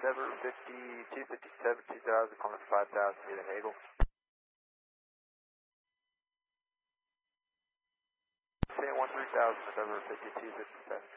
November 5257 2000, calling 5000 via Hagel. San 13,000, November 5257.